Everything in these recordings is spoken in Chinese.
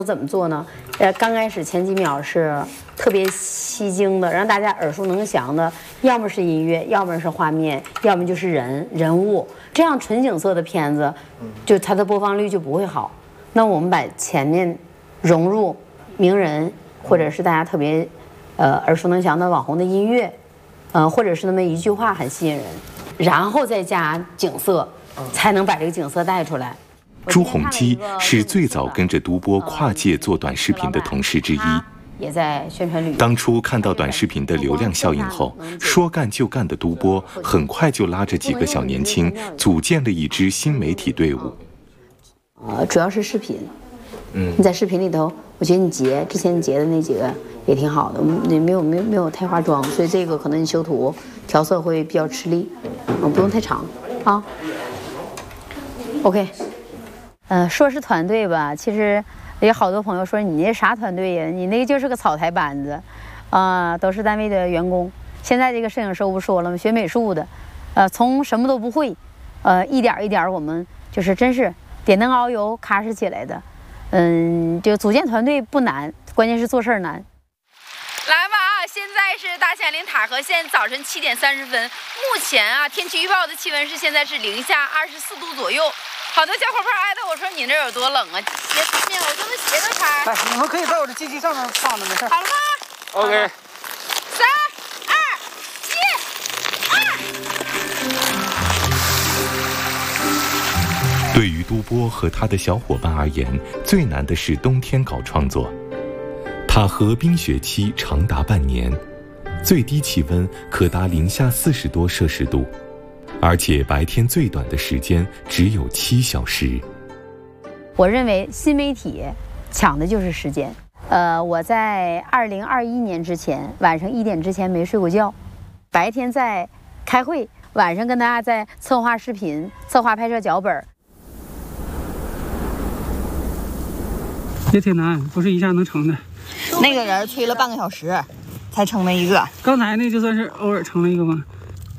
怎么做呢？刚开始前几秒是特别吸睛的，让大家耳熟能详的，要么是音乐，要么是画面，要么就是人物。这样纯景色的片子，就它的播放率就不会好。那我们把前面融入名人或者是大家特别耳熟能详的网红的音乐，或者是那么一句话很吸引人，然后再加景色，才能把这个景色带出来。 朱镕基是最早跟着都波跨界做短视频的同事之一， 也在宣传旅游。 当初看到短视频的流量效应后，说干就干的都波很快就拉着几个小年轻组建了一支新媒体队伍。 主要是视频。你在视频里头，我觉得你之前你截的那几个也挺好的，你没有太化妆，所以这个可能你修图调色会比较吃力，不用太长啊。OK。说是团队吧，其实有好多朋友说你那啥团队呀？你那个就是个草台班子，都是单位的员工。现在这个摄影师我不说了吗？学美术的，从什么都不会，一点一点我们就是真是点灯熬油踏实起来的。就组建团队不难，关键是做事难。 来吧啊！现在是大兴安岭塔河县早晨7点30分，目前啊天气预报的气温是现在是零下24度左右。好多小伙伴挨着我说你这有多冷啊，鞋擦面，我这都鞋都擦。 来，你们可以在我这机器上面放着，没事。 好了吗 ？OK。 3、2、1， 对于都波和他的小伙伴而言，最难的是冬天搞创作。塔河冰雪期长达半年，最低气温可达零下40多摄氏度。而且白天最短的时间只有7小时。 我认为新媒体抢的就是时间。我在2021年之前，晚上1点之前没睡过觉，白天在开会，晚上跟大家在策划视频、策划拍摄脚本。 也挺难，不是一下能成的。 那个人吹了半个小时，才成了一个。 刚才那就算是偶尔成了一个吗？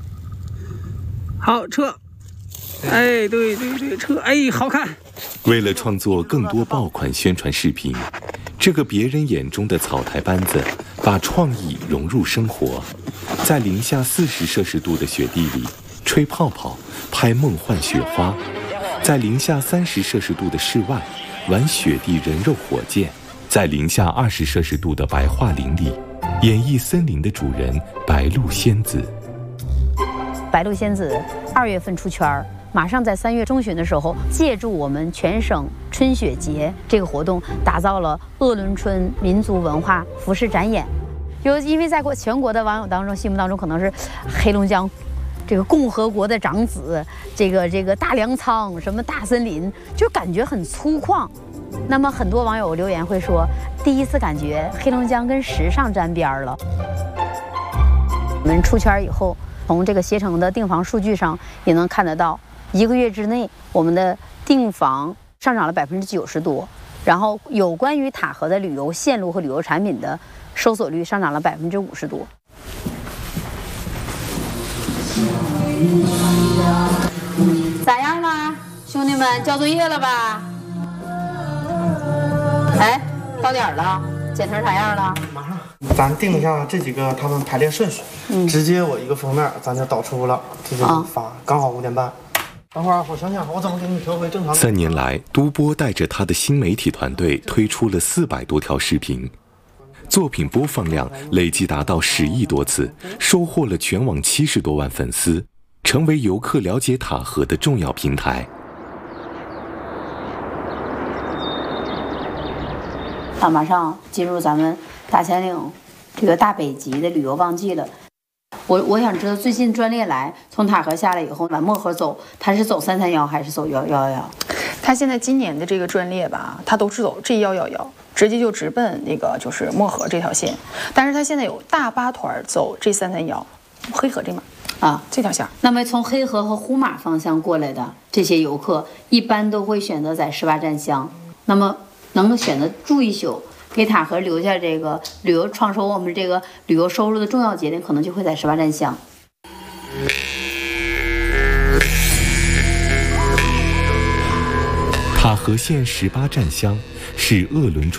好，撤！哎，对，撤！哎，好看。 为了创作更多爆款宣传视频，这个别人眼中的草台班子，把创意融入生活，在零下40摄氏度的雪地里吹泡泡、拍梦幻雪花，在零下30摄氏度的室外玩雪地人肉火箭，在零下20摄氏度的白桦林里演绎森林的主人白鹿仙子。 白鹿仙子2月份出圈，马上在3月中旬的时候，借助我们全省春雪节这个活动，打造了鄂伦春民族文化服饰展演。因为在全国的网友当中，心目当中可能是黑龙江这个共和国的长子，这个大粮仓什么大森林，就感觉很粗犷。那么很多网友留言会说，第一次感觉黑龙江跟时尚沾边了。我们出圈以后，从这个携程的订房数据上也能看得到，1个月之内我们的订房上涨了90%多，然后有关于塔河的旅游线路和旅游产品的搜索率上涨了50%多。咋样了，兄弟们？交作业了吧？哎，到点了，剪成啥样了？ 马上，咱定一下这几个他们排列顺序，直接我一个封面，咱就导出了，直接发，刚好5点半。等会儿我想想，我怎么给你调回正常。 3年来，都波带着他的新媒体团队推出了400多条视频，作品播放量累计达到10亿多次，收获了全网70多万粉丝，成为游客了解塔河的重要平台。 马上进入咱们大兴安岭这个大北极的旅游旺季了。我想知道最近专列来从塔河下来以后往漠河走，他是走331还是走111？ 他现在今年的这个专列吧，他都是走 G111，直接就直奔那个就是漠河这条线。但是他现在有大巴团走 G331，黑河这码这条线。 那么从黑河和呼玛方向过来的这些游客，一般都会选择在18站乡。那么能够选择住一宿，给塔河留下这个旅游创收我们这个旅游收入的重要节点，可能就会在18站乡。 塔河县18站乡是鄂伦春